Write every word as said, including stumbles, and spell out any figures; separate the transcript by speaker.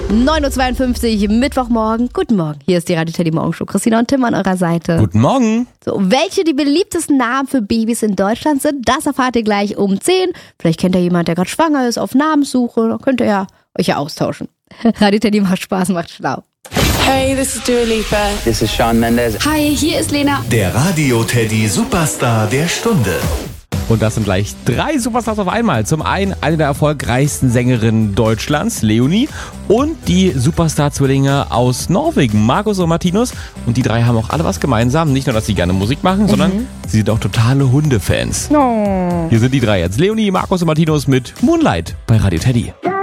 Speaker 1: neun Uhr zweiundfünfzig, Mittwochmorgen. Guten Morgen. Hier ist die Radio Teddy Morgenshow. Christina und Tim an eurer Seite.
Speaker 2: Guten Morgen.
Speaker 1: So, welche die beliebtesten Namen für Babys in Deutschland sind, das erfahrt ihr gleich um zehn. Vielleicht kennt ihr jemand, der gerade schwanger ist, auf Namenssuche. Da könnt ihr ja euch ja austauschen. Radio Teddy macht Spaß, macht schlau.
Speaker 3: Hey, this is Dua Lipa.
Speaker 4: This is Shawn Mendes.
Speaker 3: Hi, hier ist Lena.
Speaker 5: Der Radio Teddy Superstar der Stunde.
Speaker 2: Und das sind gleich drei Superstars auf einmal. Zum einen eine der erfolgreichsten Sängerinnen Deutschlands, Leonie, und die Superstar-Zwillinge aus Norwegen, Markus und Martinus. Und die drei haben auch alle was gemeinsam. Nicht nur, dass sie gerne Musik machen, mhm. sondern sie sind auch totale Hundefans.
Speaker 1: Oh.
Speaker 2: Hier sind die drei jetzt. Leonie, Markus und Martinus mit Moonlight bei Radio Teddy.